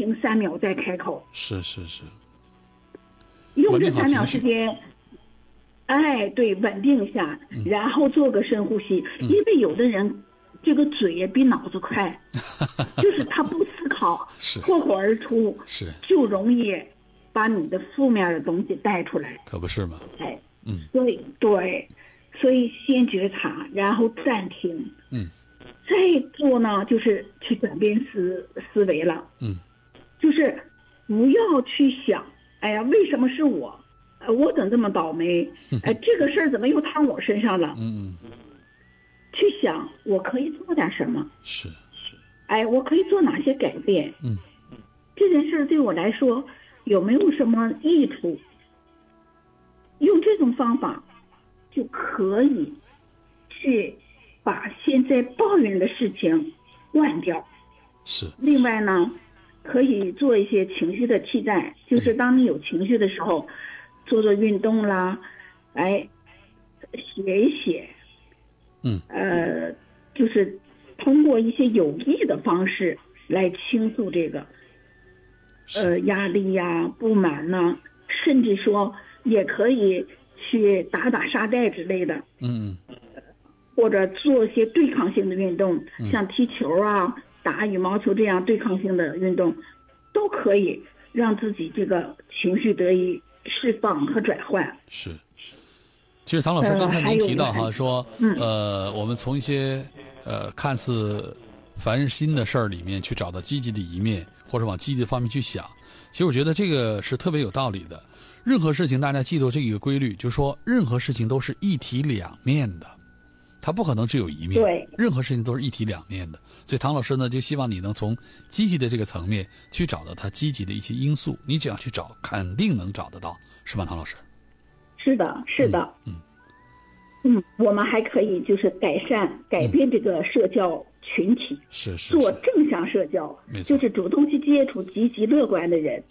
停3秒再开口。 是是是， 用这3秒时间，哎，对，稳定一下，然后做个深呼吸。因为有的人这个嘴也比脑子快，就是他不思考，脱口而出，就容易把你的负面的东西带出来。 可不是吗？ 哎，所以先觉察，然后暂停，再做呢，就是去转变思维了，就是不要去想，哎呀，为什么是我？我怎么这么倒霉？这个事儿怎么又摊我身上了？去想我可以做点什么？我可以做哪些改变？这件事对我来说有没有什么益处？用这种方法就可以去把现在抱怨的事情忘掉。另外呢，可以做一些情绪的替代，就是当你有情绪的时候，做做运动啦，写一写，就是通过一些有益的方式来倾诉这个压力呀、不满呐，甚至说也可以去打沙袋之类的，或者做一些对抗性的运动，像踢球啊、打羽毛球这样对抗性的运动，都可以让自己这个情绪得以释放和转换。 其实唐老师刚才您提到说我们从一些看似烦心的事儿里面去找到积极的一面，或者往积极的方面去想。其实我觉得这个是特别有道理的。任何事情大家记住这个规律，就是说任何事情都是一体两面的，它不可能只有一面。任何事情都是一体两面的。所以唐老师呢就希望你能从积极的这个层面去找到它积极的一些因素，你只要去找肯定能找得到，是吧唐老师？ 是的我们还可以就是改变这个社交群体，做正向社交，就是主动去接触积极乐观的人。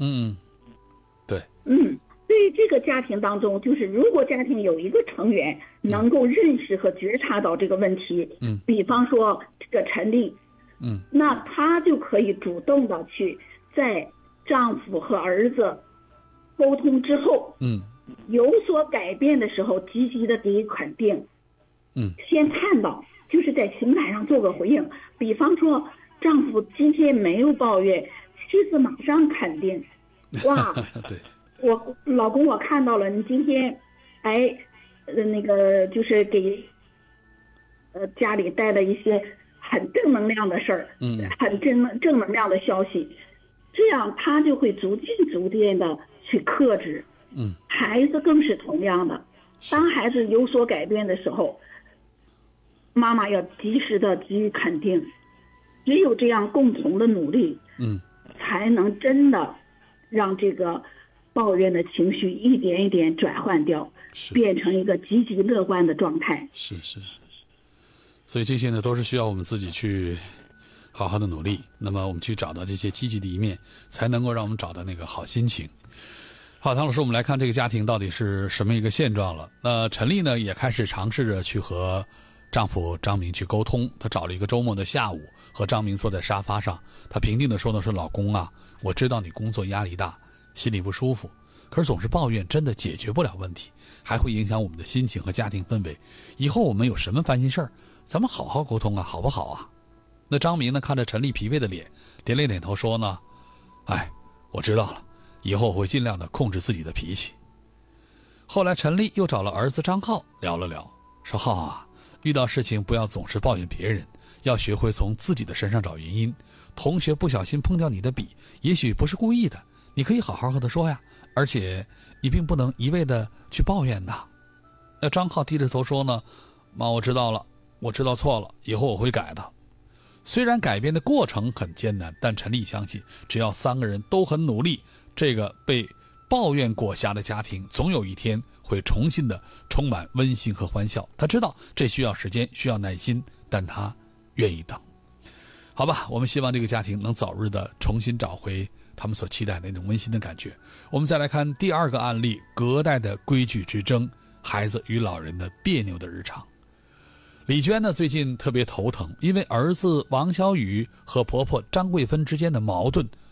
对于这个家庭当中，就是如果家庭有一个成员能够认识和觉察到这个问题，比方说这个陈丽，那她就可以主动的去在丈夫和儿子沟通之后，有所改变的时候，积极的给予肯定，先看到，就是在情感上做个回应。比方说，丈夫今天没有抱怨，妻子马上肯定，哇，我老公我看到了，你今天，那个就是给家里带了一些很正能量的事儿，很正能量的消息，这样他就会逐渐的去克制。孩子更是同样的，当孩子有所改变的时候，妈妈要及时的给予肯定，只有这样共同的努力，才能真的让这个抱怨的情绪一点一点转换掉，变成一个积极乐观的状态。 所以这些呢都是需要我们自己去好好的努力，那么我们去找到这些积极的一面，才能够让我们找到那个好心情。好，唐老师，我们来看这个家庭到底是什么一个现状了。那陈丽呢也开始尝试着去和丈夫张明去沟通，她找了一个周末的下午，和张明坐在沙发上，她平静地说老公啊，我知道你工作压力大，心里不舒服，可是总是抱怨真的解决不了问题，还会影响我们的心情和家庭氛围，以后我们有什么烦心事儿，咱们好好沟通啊，好不好啊？那张明呢看着陈丽疲惫的脸，点了点头说呢，我知道了，以后我会尽量的控制自己的脾气。后来陈丽又找了儿子张浩聊了聊，说浩啊，遇到事情不要总是抱怨别人，要学会从自己的身上找原因。同学不小心碰掉你的笔，也许不是故意的，你可以好好和他说呀，而且你并不能一味的去抱怨的。那张浩低着头说呢，妈，我知道了，我知道错了，以后我会改的。虽然改变的过程很艰难，但陈丽相信只要3个人都很努力，这个被抱怨裹挟的家庭总有一天会重新的充满温馨和欢笑。他知道这需要时间，需要耐心，但他愿意等。好吧，我们希望这个家庭能早日的重新找回他们所期待的那种温馨的感觉。我们再来看第2个案例，隔代的规矩之争，孩子与老人的别扭的日常。李娟呢最近特别头疼，因为儿子王小雨和婆婆张桂芬之间的矛盾